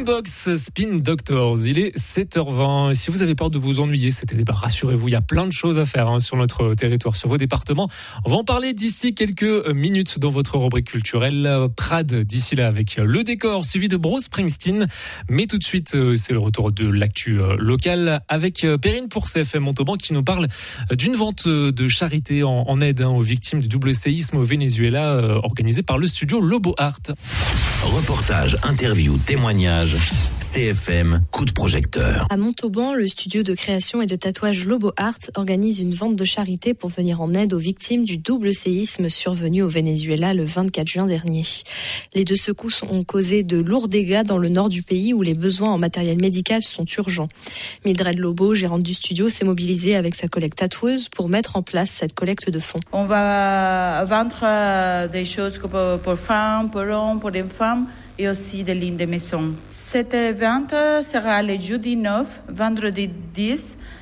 Boombox Spin Doctors, il est 7h20. Et si vous avez peur de vous ennuyer cet été, rassurez-vous, il y a plein de choses à faire sur notre territoire, sur vos départements. On va en parler d'ici quelques minutes dans votre rubrique culturelle. Prad, d'ici là, avec le décor, suivi de Bruce Springsteen. Mais tout de suite, c'est le retour de l'actu locale avec Perrine pour CFM Montauban qui nous parle d'une vente de charité en aide aux victimes du double séisme au Venezuela, organisée par le studio Lobo Art. Reportage, interview, témoignage, CFM, coup de projecteur. À Montauban, le studio de création et de tatouage Lobo Art organise une vente de charité pour venir en aide aux victimes du double séisme survenu au Venezuela le 24 juin dernier. Les deux secousses ont causé de lourds dégâts dans le nord du pays où les besoins en matériel médical sont urgents. Mildred Lobo, gérante du studio, s'est mobilisée avec sa collègue tatoueuse pour mettre en place cette collecte de fonds. On va vendre des choses pour femmes, pour hommes, pour les femmes et aussi des lignes de maison. Cette vente sera le jeudi 9, vendredi 10,